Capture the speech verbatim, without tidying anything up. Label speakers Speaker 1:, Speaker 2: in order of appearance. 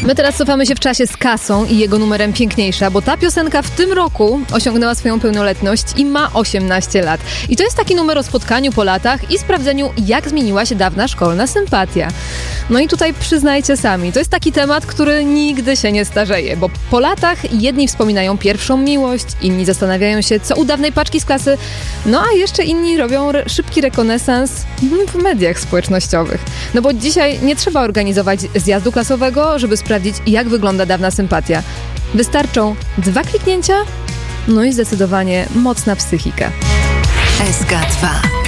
Speaker 1: My teraz cofamy się w czasie z Kasą i jego numerem Piękniejsza, bo ta piosenka w tym roku osiągnęła swoją pełnoletność i ma osiemnaście lat. I to jest taki numer o spotkaniu po latach i sprawdzeniu, jak zmieniła się dawna szkolna sympatia. No i tutaj przyznajcie sami, to jest taki temat, który nigdy się nie starzeje, bo po latach jedni wspominają pierwszą miłość, inni zastanawiają się, co u dawnej paczki z klasy, no a jeszcze inni robią re- szybki rekonesans w mediach społecznościowych. No bo dzisiaj nie trzeba organizować zjazdu klasowego, żeby sprawdzić, jak wygląda dawna sympatia. Wystarczą dwa kliknięcia, no i zdecydowanie mocna psychika.
Speaker 2: S K dwa.